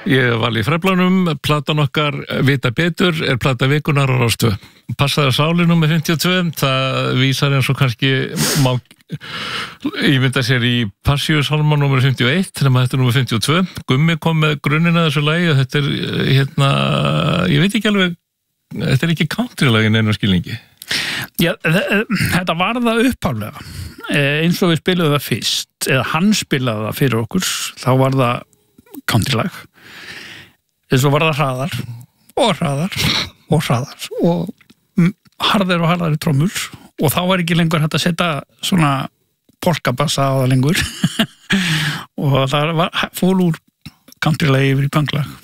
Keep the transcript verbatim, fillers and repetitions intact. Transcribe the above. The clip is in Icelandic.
Ég var í Freflanum, platan okkar Vita betur er plata vikunar á Rás tvö. Passaði sáli númer fimmtíu og tvö, það vísar eins og kannski má ímynda sér í Passíusálma númer fimmtíu og eitt, nema þetta er númer fimmtíu og tvö. Gummi kom með grunnina þessu lagi og þetta er, hérna, ég veit ekki alveg, þetta er ekki countrylagin einu skilningi. Já, þetta var það upphaflega, eins og við spilaðum það fyrst, eða hann spilaði það fyrir okkur, þá var það countrylag. Þess að var það hraðar og hraðar og hraðar og harðar og harðar trommur og þá var ekki lengur hægt að setja svona polkabassa á það lengur og það var fól úr countrylagi yfir í punklag.